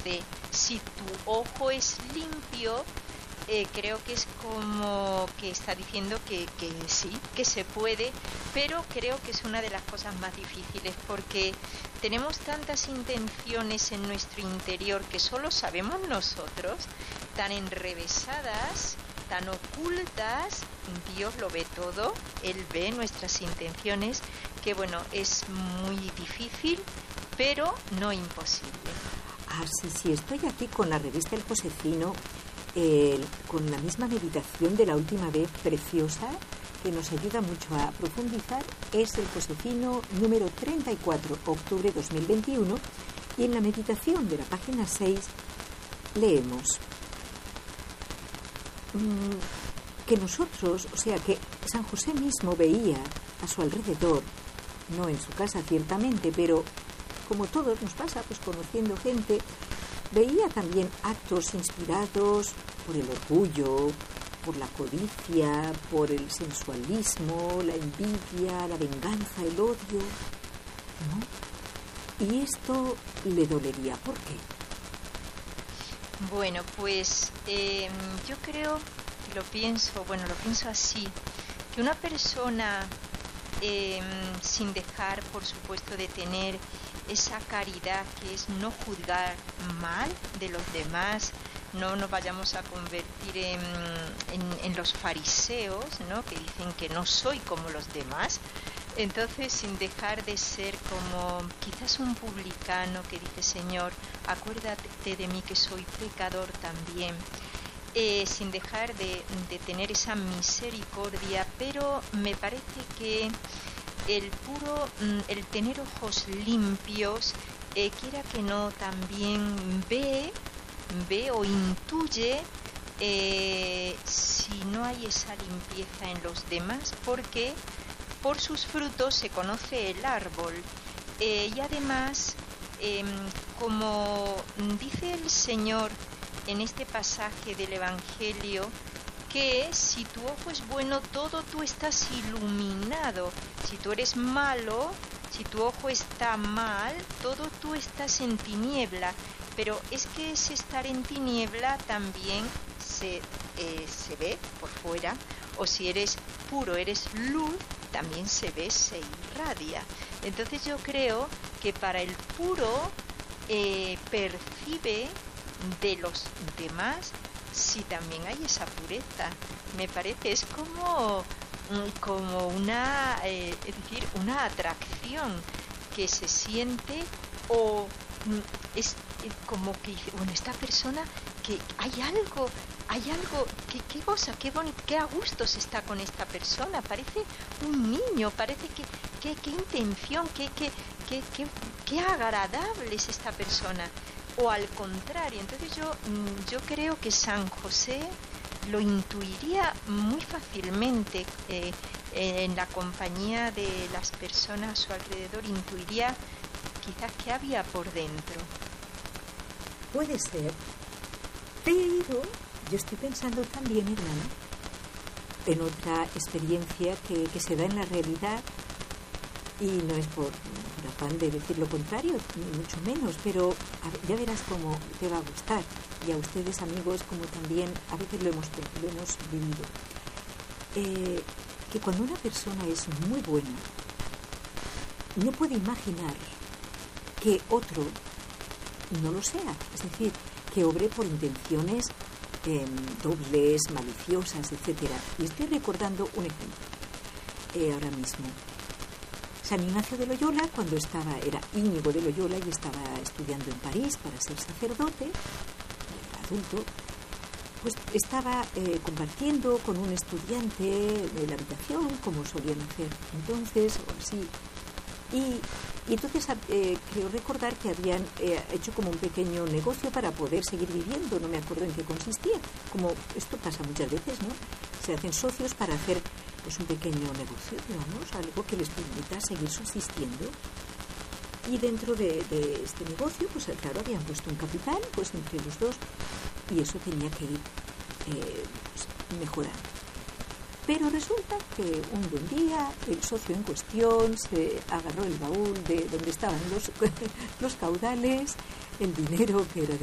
Entonces, si tu ojo es limpio, creo que es como que está diciendo que sí, que se puede, pero creo que es una de las cosas más difíciles porque tenemos tantas intenciones en nuestro interior que solo sabemos nosotros, tan enrevesadas, tan ocultas. Dios lo ve todo, Él ve nuestras intenciones, que bueno, es muy difícil, pero no imposible. Sí, estoy aquí con la revista El Josefino, con la misma meditación de la última vez, preciosa, que nos ayuda mucho a profundizar. Es El Josefino número 34, octubre 2021, y en la meditación de la página 6 leemos que nosotros, o sea, que San José mismo veía a su alrededor, no en su casa ciertamente, pero como todos nos pasa, pues conociendo gente, veía también actos inspirados por el orgullo, por la codicia, por el sensualismo, la envidia, la venganza, el odio, ¿no? Y esto le dolería. ¿Por qué? Bueno, pues yo creo, lo pienso así, que una persona, sin dejar, por supuesto, de tener esa caridad que es no juzgar mal de los demás, no nos vayamos a convertir en los fariseos, ¿no?, que dicen que no soy como los demás. Entonces, sin dejar de ser como quizás un publicano que dice: Señor, acuérdate de mí que soy pecador también, sin dejar de tener esa misericordia, pero me parece que el tener ojos limpios, quiera que no, también ve o intuye si no hay esa limpieza en los demás, porque por sus frutos se conoce el árbol. Y además, como dice el Señor en este pasaje del Evangelio, que si tu ojo es bueno, todo tú estás iluminado. Si tú eres malo, si tu ojo está mal, todo tú estás en tiniebla. Pero es que ese estar en tiniebla también se ve por fuera, o si eres puro, eres luz, también se ve, se irradia. Entonces yo creo que para el puro percibe de los demás si también hay esa pureza. Me parece, es como una, es decir, una atracción que se siente, o es como que, bueno, esta persona, que hay algo, qué cosa, qué bonito, qué a gusto se está con esta persona, parece un niño, parece que qué intención, qué agradable es esta persona. O al contrario. Entonces yo creo que San José lo intuiría muy fácilmente, en la compañía de las personas a su alrededor, intuiría quizás qué había por dentro. Puede ser, pero yo estoy pensando también, hermana, en otra experiencia que se da en la realidad, y no es por afán de decir lo contrario, ni mucho menos, pero ya verás cómo te va a gustar, y a ustedes, amigos, como también a veces lo hemos vivido, que cuando una persona es muy buena, no puede imaginar que otro no lo sea, es decir, que obre por intenciones dobles, maliciosas, etcétera. Y estoy recordando un ejemplo ahora mismo. San Ignacio de Loyola, cuando era Íñigo de Loyola y estaba estudiando en París para ser sacerdote, era adulto, pues estaba compartiendo con un estudiante de la habitación, como solían hacer entonces, o así. Y entonces creo recordar que habían hecho como un pequeño negocio para poder seguir viviendo, no me acuerdo en qué consistía, como esto pasa muchas veces, ¿no? Se hacen socios para hacer pues un pequeño negocio, digamos, algo que les permita seguir subsistiendo. Y dentro de este negocio, pues claro, habían puesto un capital, pues entre los dos, y eso tenía que ir pues, mejorando. Pero resulta que un buen día el socio en cuestión se agarró el baúl de donde estaban los caudales, el dinero que era